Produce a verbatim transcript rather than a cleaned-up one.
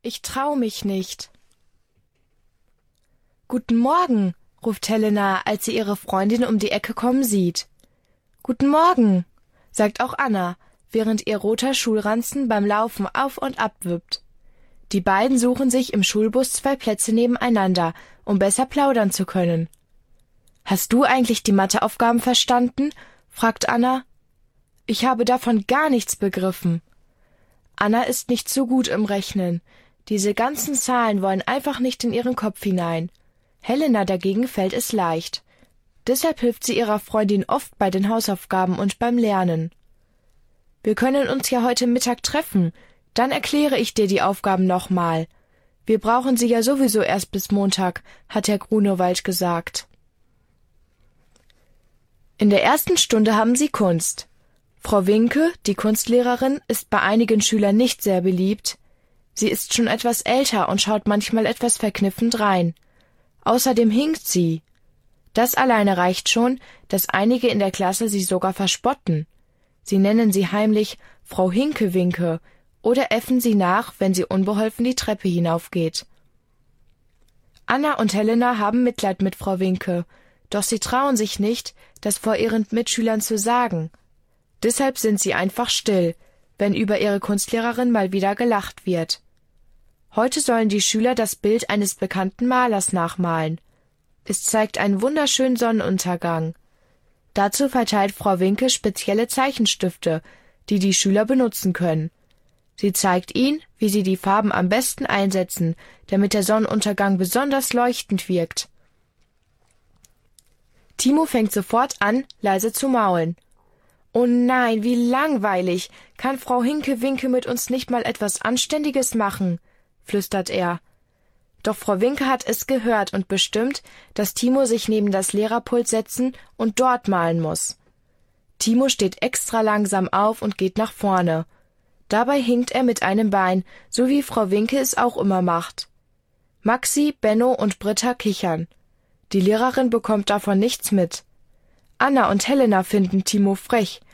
ich trau mich nicht. »Guten Morgen«, ruft Helena, als sie ihre Freundin um die Ecke kommen sieht. »Guten Morgen«, sagt auch Anna, während ihr roter Schulranzen beim Laufen auf und ab wippt. Die beiden suchen sich im Schulbus zwei Plätze nebeneinander, um besser plaudern zu können. »Hast du eigentlich die Matheaufgaben verstanden?« fragt Anna. »Ich habe davon gar nichts begriffen.« Anna ist nicht so gut im Rechnen. Diese ganzen Zahlen wollen einfach nicht in ihren Kopf hinein. Helena dagegen fällt es leicht. Deshalb hilft sie ihrer Freundin oft bei den Hausaufgaben und beim Lernen. »Wir können uns ja heute Mittag treffen, dann erkläre ich dir die Aufgaben nochmal. Wir brauchen sie ja sowieso erst bis Montag«, hat Herr Grunewald gesagt. In der ersten Stunde haben sie Kunst. Frau Winke, die Kunstlehrerin, ist bei einigen Schülern nicht sehr beliebt. Sie ist schon etwas älter und schaut manchmal etwas verkniffen drein. Außerdem hinkt sie. Das alleine reicht schon, dass einige in der Klasse sie sogar verspotten. Sie nennen sie heimlich Frau Hinkewinke oder äffen sie nach, wenn sie unbeholfen die Treppe hinaufgeht. Anna und Helena haben Mitleid mit Frau Winke, doch sie trauen sich nicht, das vor ihren Mitschülern zu sagen. Deshalb sind sie einfach still, wenn über ihre Kunstlehrerin mal wieder gelacht wird. Heute sollen die Schüler das Bild eines bekannten Malers nachmalen. Es zeigt einen wunderschönen Sonnenuntergang. Dazu verteilt Frau Winke spezielle Zeichenstifte, die die Schüler benutzen können. Sie zeigt ihnen, wie sie die Farben am besten einsetzen, damit der Sonnenuntergang besonders leuchtend wirkt. Timo fängt sofort an, leise zu maulen. »Oh nein, wie langweilig! Kann Frau Hinkewinke mit uns nicht mal etwas Anständiges machen?« flüstert er. Doch Frau Winke hat es gehört und bestimmt, dass Timo sich neben das Lehrerpult setzen und dort malen muss. Timo steht extra langsam auf und geht nach vorne. Dabei hinkt er mit einem Bein, so wie Frau Winke es auch immer macht. Maxi, Benno und Britta kichern. Die Lehrerin bekommt davon nichts mit. Anna und Helena finden Timo frech,